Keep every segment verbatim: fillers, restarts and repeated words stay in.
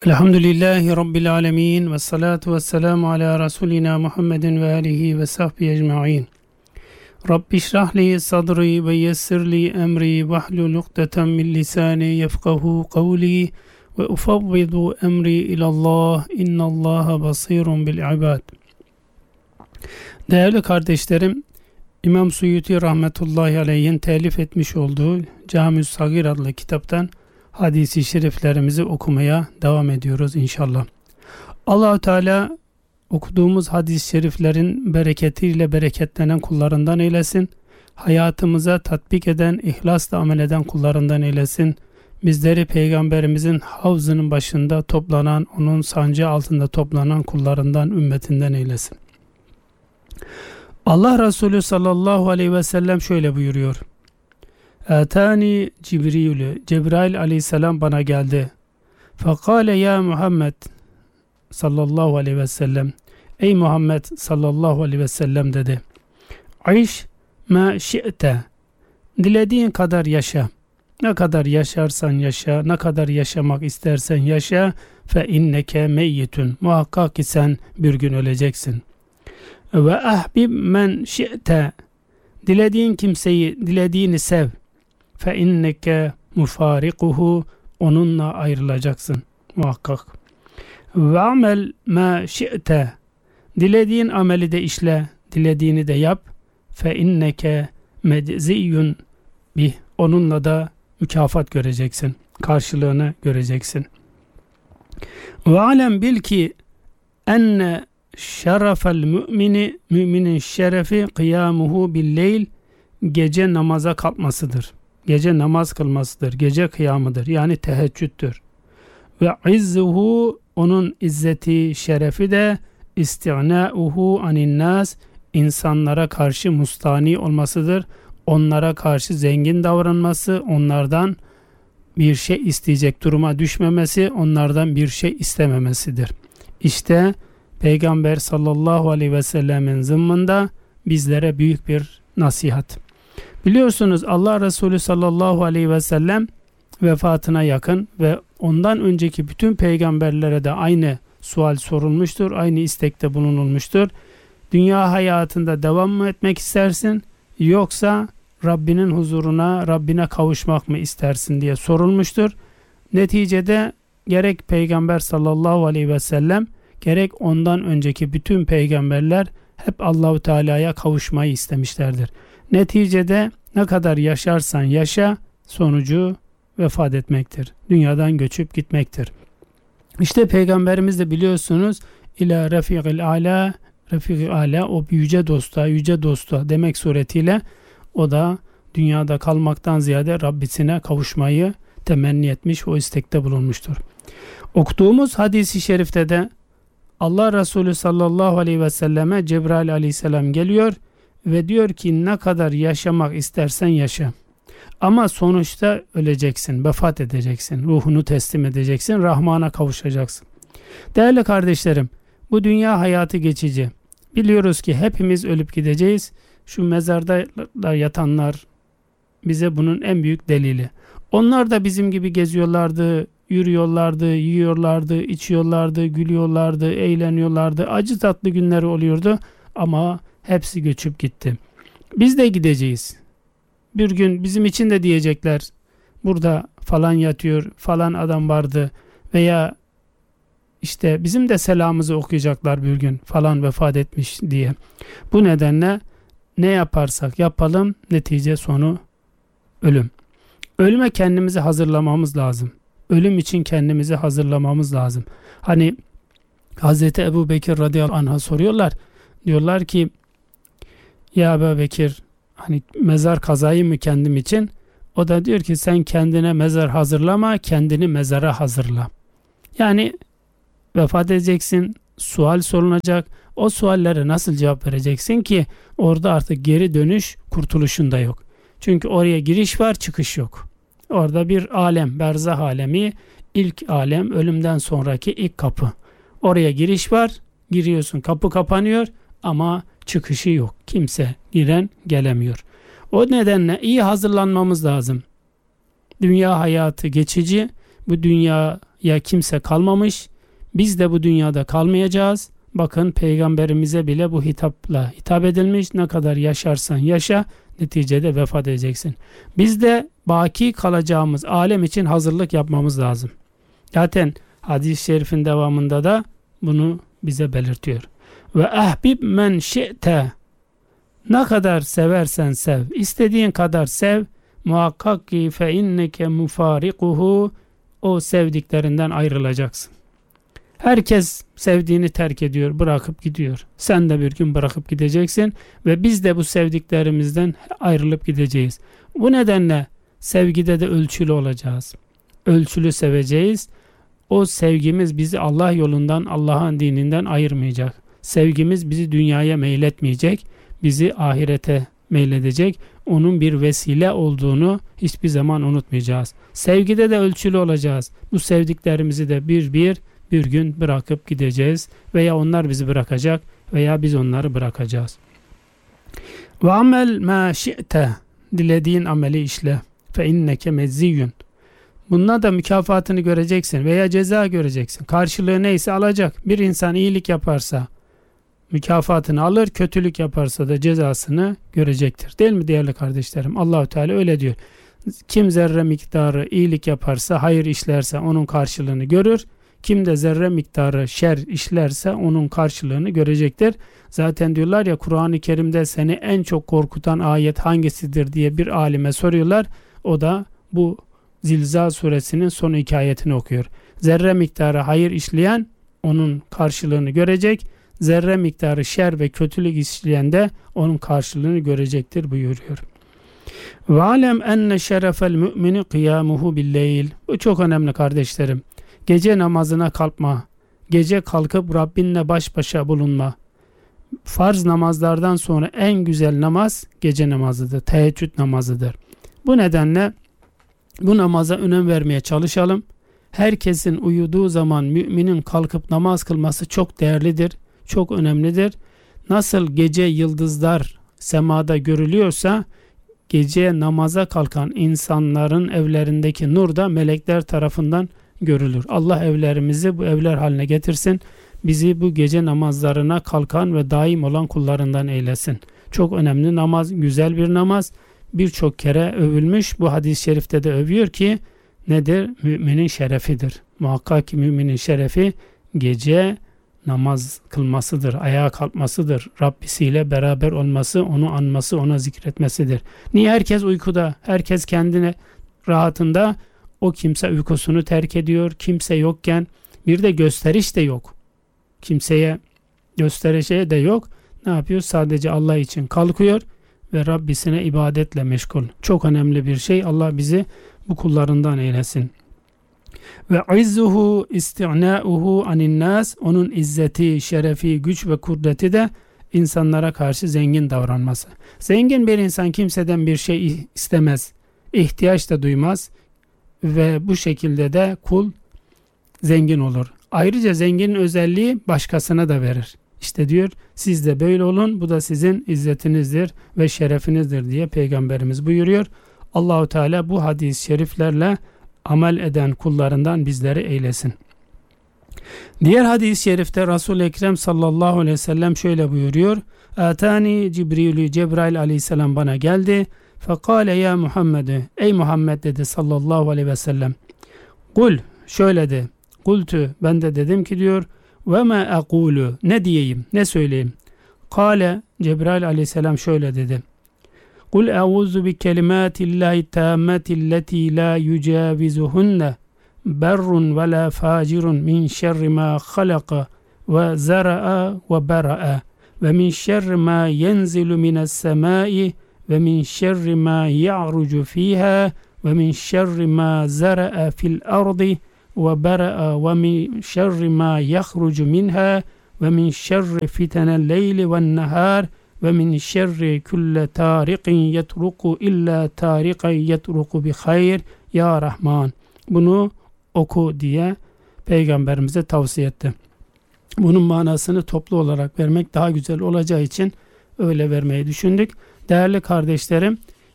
Elhamdülillahi Rabbil alemin ve salatu ve selamu ala Resulina Muhammedin ve alihi ve sahbihi ecma'in. Rabbi şrahli sadri ve yessirli emri ve hlul ukdeten min lisani yefkahu kavli ve ufavvidu emri ilallah innallaha basirun bil ibad. Değerli kardeşlerim, İmam Suyuti rahmetullahi aleyhin telif etmiş olduğu Cami-ü Sagir adlı kitaptan hadis-i şeriflerimizi okumaya devam ediyoruz inşallah. Allah-u Teala okuduğumuz hadis-i şeriflerin bereketiyle bereketlenen kullarından eylesin. Hayatımıza tatbik eden, ihlasla amel eden kullarından eylesin. Bizleri Peygamberimizin havzının başında toplanan, onun sancağı altında toplanan kullarından, ümmetinden eylesin. Allah Resulü sallallahu aleyhi ve sellem şöyle buyuruyor. Atani Cibrilü, Cebrail aleyhisselam bana geldi. Fekale ya Muhammed sallallahu aleyhi ve sellem, ey Muhammed sallallahu aleyhi ve sellem dedi. Ayş ma şi'te, dilediğin kadar yaşa. Ne kadar yaşarsan yaşa, ne kadar yaşamak istersen yaşa. Fe inneke meyyitun, muhakkak ki sen bir gün öleceksin. Ve ahbib men şi'te, dilediğin kimseyi, dilediğini sev. Fe inneke mufarikuhu, onunla ayrılacaksın muhakkak. Ve amel ma şi'te, dilediğin ameli de işle, dilediğini de yap. Fe inneke mecziyun bih, onunla da mükafat göreceksin, karşılığını göreceksin. Ve alem bil ki enne şerefel mümini, müminin şerefi kıyamuhu billeyl, gece namaza kalkmasıdır. Gece namaz kılmasıdır. Gece kıyamıdır. Yani teheccüddür. Ve izzuhu, onun izzeti, şerefi de isti'na'uhu anin nas, insanlara karşı mustani olmasıdır. Onlara karşı zengin davranması, onlardan bir şey isteyecek duruma düşmemesi, onlardan bir şey istememesidir. İşte Peygamber sallallahu aleyhi ve sellemin zımmında bizlere büyük bir nasihat. Biliyorsunuz Allah Resulü sallallahu aleyhi ve sellem vefatına yakın ve ondan önceki bütün peygamberlere de aynı sual sorulmuştur, aynı istekte bulunulmuştur. Dünya hayatında devam mı etmek istersin, yoksa Rabbinin huzuruna, Rabbine kavuşmak mı istersin diye sorulmuştur. Neticede gerek Peygamber sallallahu aleyhi ve sellem, gerek ondan önceki bütün peygamberler hep Allahu Teala'ya kavuşmayı istemişlerdir. Neticede ne kadar yaşarsan yaşa, sonucu vefat etmektir. Dünyadan göçüp gitmektir. İşte Peygamberimiz de biliyorsunuz ila rafiqil ala, rafiqil ala, o yüce dosta, yüce dosta demek suretiyle o da dünyada kalmaktan ziyade Rabbisine kavuşmayı temenni etmiş, o istekte bulunmuştur. Okuduğumuz hadis-i şerifte de Allah Resulü sallallahu aleyhi ve selleme Cebrail aleyhisselam geliyor ve diyor ki ne kadar yaşamak istersen yaşa. Ama sonuçta öleceksin, vefat edeceksin, ruhunu teslim edeceksin, Rahman'a kavuşacaksın. Değerli kardeşlerim, bu dünya hayatı geçici. Biliyoruz ki hepimiz ölüp gideceğiz. Şu mezarda da yatanlar bize bunun en büyük delili. Onlar da bizim gibi geziyorlardı, yürüyorlardı, yiyorlardı, içiyorlardı, gülüyorlardı, eğleniyorlardı. Acı tatlı günleri oluyordu ama hepsi göçüp gitti. Biz de gideceğiz. Bir gün bizim için de diyecekler, burada falan yatıyor, falan adam vardı veya işte bizim de selamımızı okuyacaklar bir gün, falan vefat etmiş diye. Bu nedenle ne yaparsak yapalım, netice sonu ölüm. Ölüme kendimizi hazırlamamız lazım. Ölüm için kendimizi hazırlamamız lazım. Hani Hazreti Ebu Bekir radıyallahu anh'a soruyorlar. Diyorlar ki ya Ebu Bekir, hani mezar kazayım mı kendim için? O da diyor ki sen kendine mezar hazırlama, kendini mezara hazırla. Yani vefat edeceksin, sual sorulacak. O suallere nasıl cevap vereceksin ki orada artık geri dönüş, kurtuluşun da yok. Çünkü oraya giriş var, çıkış yok. Orada bir alem, berzah alemi, ilk alem, ölümden sonraki ilk kapı. Oraya giriş var, giriyorsun, kapı kapanıyor ama çıkışı yok. Kimse giren gelemiyor. O nedenle iyi hazırlanmamız lazım. Dünya hayatı geçici. Bu dünya ya kimse kalmamış. Biz de bu dünyada kalmayacağız. Bakın peygamberimize bile bu hitapla hitap edilmiş. Ne kadar yaşarsan yaşa, neticede vefat edeceksin. Biz de baki kalacağımız alem için hazırlık yapmamız lazım. Zaten hadis-i şerifin devamında da bunu bize belirtiyor. Ve ahbib men şi'te, ne kadar seversen sev, istediğin kadar sev, muhakkak ki fe inneke mufarikuhu, o sevdiklerinden ayrılacaksın. Herkes sevdiğini terk ediyor, bırakıp gidiyor. Sen de bir gün bırakıp gideceksin ve biz de bu sevdiklerimizden ayrılıp gideceğiz. Bu nedenle sevgide de ölçülü olacağız. Ölçülü seveceğiz. O sevgimiz bizi Allah yolundan, Allah'ın dininden ayırmayacak. Sevgimiz bizi dünyaya meyletmeyecek, bizi ahirete meyledecek. Onun bir vesile olduğunu hiçbir zaman unutmayacağız. Sevgide de ölçülü olacağız. Bu sevdiklerimizi de bir bir bir gün bırakıp gideceğiz veya onlar bizi bırakacak veya biz onları bırakacağız. Ve amel ma şi'te, dilediğin ameli işle. Fe inneke mezziyyun. Bununla da mükafatını göreceksin veya ceza göreceksin. Karşılığı neyse alacak. Bir insan iyilik yaparsa mükafatını alır, kötülük yaparsa da cezasını görecektir. Değil mi değerli kardeşlerim? Allah-u Teala öyle diyor. Kim zerre miktarı iyilik yaparsa, hayır işlerse onun karşılığını görür. Kim de zerre miktarı şer işlerse onun karşılığını görecektir. Zaten diyorlar ya, Kur'an-ı Kerim'de seni en çok korkutan ayet hangisidir diye bir alime soruyorlar. O da bu Zilzal suresinin son iki ayetini okuyor. Zerre miktarı hayır işleyen onun karşılığını görecek. Zerre miktarı şer ve kötülük işleyen de onun karşılığını görecektir buyuruyor. Ve alem enne şerefel mümini kıyamuhu billeyl. Bu çok önemli kardeşlerim. Gece namazına kalkma. Gece kalkıp Rabbinle baş başa bulunma. Farz namazlardan sonra en güzel namaz gece namazıdır. Teheccüd namazıdır. Bu nedenle bu namaza önem vermeye çalışalım. Herkesin uyuduğu zaman müminin kalkıp namaz kılması çok değerlidir, çok önemlidir. Nasıl gece yıldızlar semada görülüyorsa, gece namaza kalkan insanların evlerindeki nur da melekler tarafından görülür. Allah evlerimizi bu evler haline getirsin. Bizi bu gece namazlarına kalkan ve daim olan kullarından eylesin. Çok önemli namaz, güzel bir namaz. Birçok kere övülmüş. Bu hadis-i şerifte de övüyor ki nedir? Müminin şerefidir. Muhakkak ki müminin şerefi gece namaz kılmasıdır, ayağa kalkmasıdır. Rabbisiyle beraber olması, onu anması, ona zikretmesidir. Niye? Herkes uykuda, herkes kendine rahatında. O kimse uykusunu terk ediyor. Kimse yokken bir de gösteriş de yok. Kimseye gösterişe de yok. Ne yapıyor? Sadece Allah için kalkıyor ve Rabbisine ibadetle meşgul. Çok önemli bir şey. Allah bizi bu kullarından eylesin. Ve izzuhu isti'na'uhu anin nas, onun izzeti, şerefi, güç ve kudreti de insanlara karşı zengin davranması. Zengin bir insan kimseden bir şey istemez. İhtiyaç da duymaz ve bu şekilde de kul zengin olur. Ayrıca zenginin özelliği başkasına da verir. İşte diyor, siz de böyle olun, bu da sizin izzetinizdir ve şerefinizdir diye Peygamberimiz buyuruyor. Allahu Teala bu hadis-i şeriflerle amel eden kullarından bizleri eylesin. Diğer hadis-i şerifte Resul-i Ekrem sallallahu aleyhi ve sellem şöyle buyuruyor. Atani Cibrilü, Cebrail aleyhisselam bana geldi. Fekale ya Muhammed, ey Muhammed dedi sallallahu aleyhi ve sellem. Kul, şöyle de. Kultu, ben de dedim ki diyor. Ve ma aqulu, ne diyeyim, ne söyleyeyim. Kale, Cebrail aleyhisselam şöyle dedi. Kul e'uzu bi kelimatillahi tammatillatii la yucavizuhunne berrun ve la facirun min şerri ma halaka ve zara'a ve bera'a ve min şerri ma yenzilu mines semai ve min şerri ma ya'rucu fiha ve min şerri ma zara'a fil ardi ve bera'a ve min şerri ma yahrucu minha ve min şerri fitenel leyli ven nehar ve min şerri kulle tariqin yetruku illa tariqan yetruku bi hayr ya Rahman. Bunu oku diye Peygamberimize tavsiye etti. Bunun manasını toplu olarak vermek daha güzel olacağı için öyle vermeyi düşündük. Değerli kardeşlerim,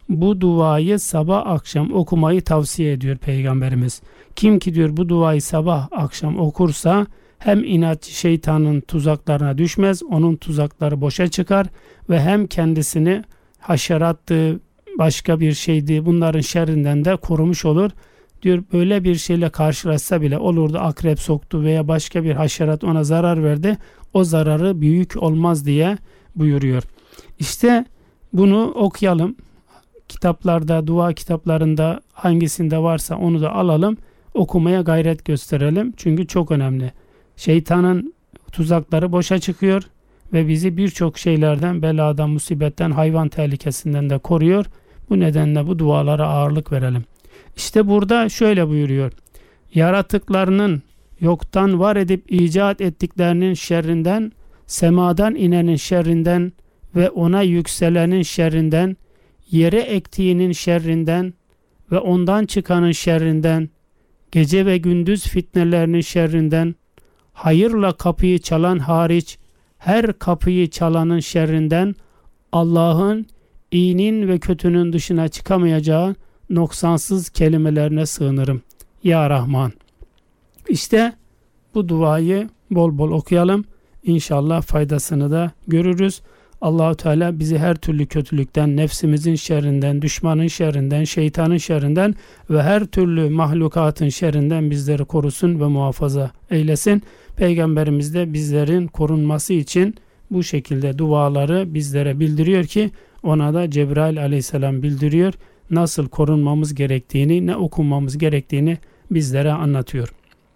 bu duayı sabah akşam okumayı tavsiye ediyor Peygamberimiz. Kim ki diyor bu duayı sabah akşam okursa hem inatçı şeytanın tuzaklarına düşmez, onun tuzakları boşa çıkar ve hem kendisini haşerattı, başka bir şeydi, bunların şerrinden de korumuş olur. Diyor böyle bir şeyle karşılaşsa bile, olur da akrep soktu veya başka bir haşerat ona zarar verdi, o zararı büyük olmaz diye buyuruyor. İşte bunu okuyalım. Kitaplarda, dua kitaplarında hangisinde varsa onu da alalım. Okumaya gayret gösterelim. Çünkü çok önemli. Şeytanın tuzakları boşa çıkıyor ve bizi birçok şeylerden, beladan, musibetten, hayvan tehlikesinden de koruyor. Bu nedenle bu dualara ağırlık verelim. İşte burada şöyle buyuruyor. Yaratıklarının yoktan var edip icat ettiklerinin şerrinden, semadan inenin şerrinden ve ona yükselenin şerrinden, yere ektiğinin şerrinden ve ondan çıkanın şerrinden, gece ve gündüz fitnelerinin şerrinden, hayırla kapıyı çalan hariç her kapıyı çalanın şerrinden, Allah'ın iyinin ve kötünün dışına çıkamayacağı noksansız kelimelerine sığınırım. Ya Rahman. İşte bu duayı bol bol okuyalım. İnşallah faydasını da görürüz. Allah-u Teala bizi her türlü kötülükten, nefsimizin şerrinden, düşmanın şerrinden, şeytanın şerrinden ve her türlü mahlukatın şerrinden bizleri korusun ve muhafaza eylesin. Peygamberimiz de bizlerin korunması için bu şekilde duaları bizlere bildiriyor ki ona da Cebrail aleyhisselam bildiriyor. Nasıl korunmamız gerektiğini, ne okumamız gerektiğini bizlere anlatıyor.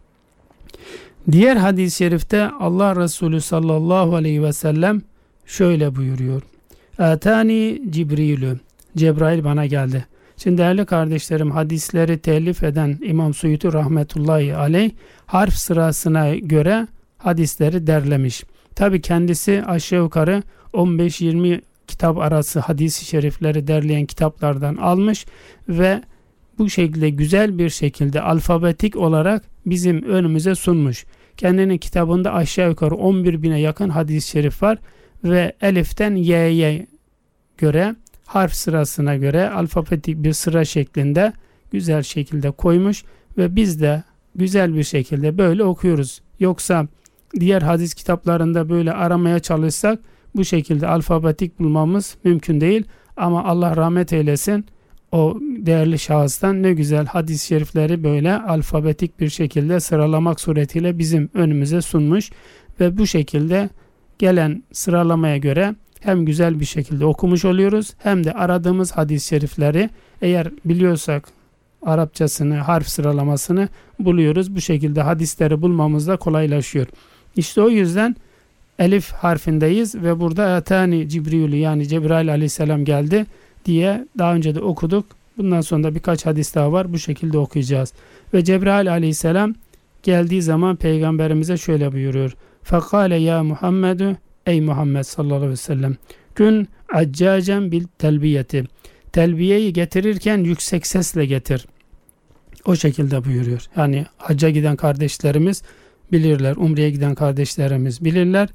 Diğer hadis-i şerifte Allah Resulü sallallahu aleyhi ve sellem şöyle buyuruyor. Atani Cibrilü. Cebrail bana geldi. Şimdi değerli kardeşlerim, hadisleri telif eden İmam Suyuti rahmetullahi aleyh harf sırasına göre hadisleri derlemiş. Tabi kendisi aşağı yukarı on beş yirmi kitap arası hadis-i şerifleri derleyen kitaplardan almış ve bu şekilde güzel bir şekilde alfabetik olarak bizim önümüze sunmuş. Kendinin kitabında aşağı yukarı on bir bine yakın hadis-i şerif var ve eliften y'ye göre, harf sırasına göre alfabetik bir sıra şeklinde güzel şekilde koymuş ve biz de güzel bir şekilde böyle okuyoruz. Yoksa diğer hadis kitaplarında böyle aramaya çalışsak bu şekilde alfabetik bulmamız mümkün değil. Ama Allah rahmet eylesin, o değerli şahıstan ne güzel hadis-i şerifleri böyle alfabetik bir şekilde sıralamak suretiyle bizim önümüze sunmuş ve bu şekilde gelen sıralamaya göre hem güzel bir şekilde okumuş oluyoruz hem de aradığımız hadis-i şerifleri eğer biliyorsak Arapçasını, harf sıralamasını buluyoruz. Bu şekilde hadisleri bulmamız da kolaylaşıyor. İşte o yüzden elif harfindeyiz ve burada Atani Cibrilü, yani Cebrail aleyhisselam geldi diye daha önce de okuduk. Bundan sonra da birkaç hadis daha var. Bu şekilde okuyacağız. Ve Cebrail aleyhisselam geldiği zaman Peygamberimize şöyle buyuruyor. Fekale ya Muhammedü, ey Muhammed sallallahu aleyhi ve sellem, kün accacen bil telbiyeti. Telbiyeyi getirirken yüksek sesle getir. O şekilde buyuruyor. Yani hacca giden kardeşlerimiz bilirler. Umre'ye giden kardeşlerimiz bilirler.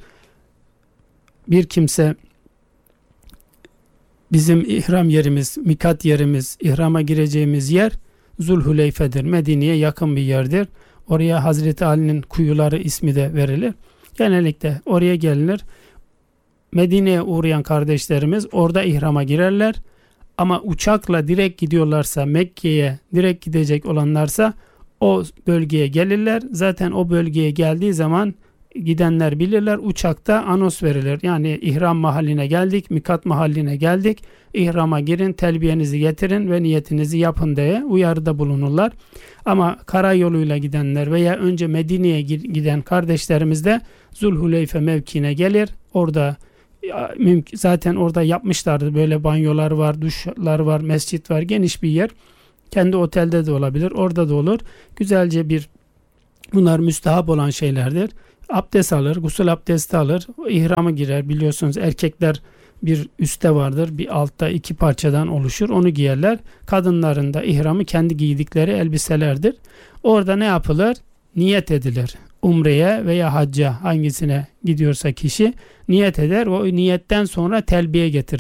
Bir kimse bizim ihram yerimiz, mikat yerimiz, ihrama gireceğimiz yer Zulhuleyfe'dir. Medine'ye yakın bir yerdir. Oraya Hazreti Ali'nin kuyuları ismi de verilir. Genellikle oraya gelinir. Medine'ye uğrayan kardeşlerimiz orada ihrama girerler. Ama uçakla direkt gidiyorlarsa, Mekke'ye direkt gidecek olanlarsa o bölgeye gelirler. Zaten o bölgeye geldiği zaman gidenler bilirler, uçakta anons verilir. Yani ihram mahalline geldik, mikat mahalline geldik, ihrama girin, telbiyenizi getirin ve niyetinizi yapın diye uyarıda bulunurlar. Ama karayoluyla gidenler veya önce Medine'ye giden kardeşlerimiz de Zulhuleyfe mevkiine gelir. Orada zaten orada yapmışlardı, böyle banyolar var, duşlar var, mescit var, geniş bir yer. Kendi otelde de olabilir, orada da olur. Güzelce bir, bunlar müstehap olan şeylerdir. Abdest alır, gusül abdesti alır, ihrama girer. Biliyorsunuz erkekler bir üstte vardır, bir altta, iki parçadan oluşur. Onu giyerler. Kadınların da ihramı kendi giydikleri elbiselerdir. Orada ne yapılır? Niyet edilir. Umre'ye veya hacca, hangisine gidiyorsa kişi niyet eder. O niyetten sonra telbiye getirir.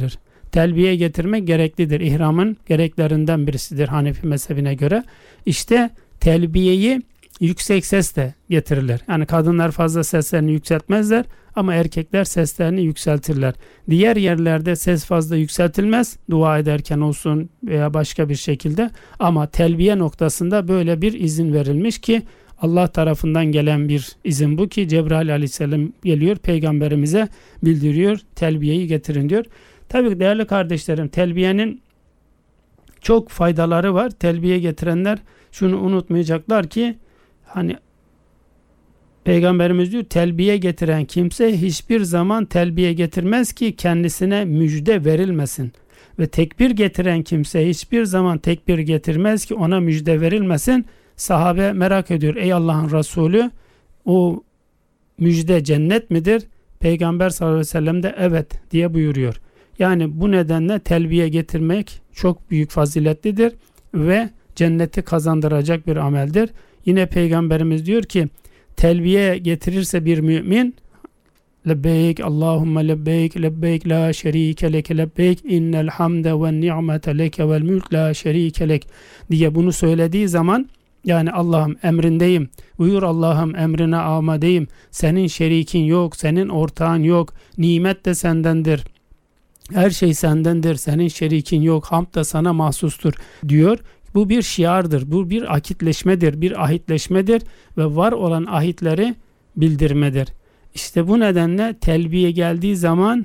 telbiye getirmek gereklidir. İhramın gereklerinden birisidir Hanefi mezhebine göre. İşte telbiyeyi yüksek sesle getirilir. Yani kadınlar fazla seslerini yükseltmezler ama erkekler seslerini yükseltirler. Diğer yerlerde ses fazla yükseltilmez. Dua ederken olsun veya başka bir şekilde, ama telbiye noktasında böyle bir izin verilmiş ki Allah tarafından gelen bir izin bu ki Cebrail aleyhisselam geliyor peygamberimize bildiriyor, telbiyeyi getirin diyor. Tabii değerli kardeşlerim, telbiyenin çok faydaları var. Telbiye getirenler şunu unutmayacaklar ki hani Peygamberimiz diyor, telbiye getiren kimse hiçbir zaman telbiye getirmez ki kendisine müjde verilmesin. Ve tekbir getiren kimse hiçbir zaman tekbir getirmez ki ona müjde verilmesin. Sahabe merak ediyor, ey Allah'ın Resulü, o müjde cennet midir? Peygamber sallallahu aleyhi ve sellem de evet diye buyuruyor. Yani bu nedenle telbiye getirmek çok büyük faziletlidir ve cenneti kazandıracak bir ameldir. Yine Peygamberimiz diyor ki, telbiye getirirse bir mümin, lebbeyk Allahümme lebbeyk lebbeyk la şerike leke lebbeyk innel hamde ve ni'mete leke vel mülk la şerike lek diye bunu söylediği zaman, yani Allah'ım emrindeyim, buyur Allah'ım emrine amadeyim, senin şerikin yok, senin ortağın yok, nimet de sendendir, her şey sendendir, senin şerikin yok, hamd da sana mahsustur diyor. Bu bir şiardır, bu bir akitleşmedir, bir ahitleşmedir ve var olan ahitleri bildirmedir. İşte bu nedenle telbiye geldiği zaman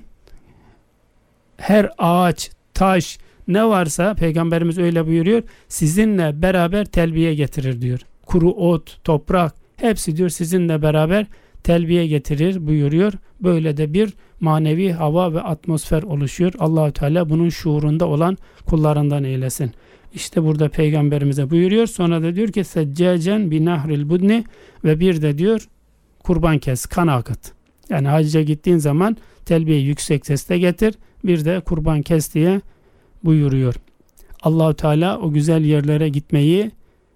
her ağaç, taş ne varsa Peygamberimiz öyle buyuruyor, sizinle beraber telbiye getirir diyor. Kuru ot, toprak hepsi diyor sizinle beraber telbiye getirir buyuruyor. Böyle de bir manevi hava ve atmosfer oluşuyor. Allah-u Teala bunun şuurunda olan kullarından eylesin. İşte burada Peygamberimize buyuruyor. Sonra da diyor ki seccacen bi nahril budni, ve bir de diyor kurban kes, kan akıt. Yani hacca gittiğin zaman telbiye yüksek sesle getir, bir de kurban kes diye buyuruyor. Allah-u Teala o güzel yerlere gitmeyi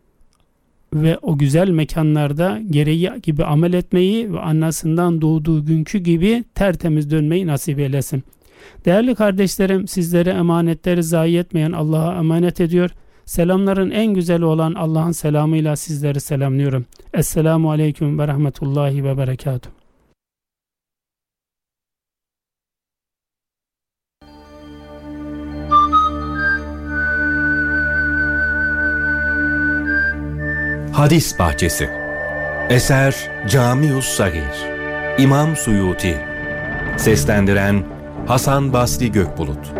ve o güzel mekanlarda gereği gibi amel etmeyi ve anasından doğduğu günkü gibi tertemiz dönmeyi nasip eylesin. Değerli kardeşlerim, sizlere emanetleri zayi etmeyen Allah'a emanet ediyor. Selamların en güzeli olan Allah'ın selamıyla sizleri selamlıyorum. Esselamu aleyküm ve rahmetullahi ve berekatuhu. Hadis Bahçesi. Eser Camius Sagir. İmam Suyuti. Seslendiren Hasan Basri Gökbulut.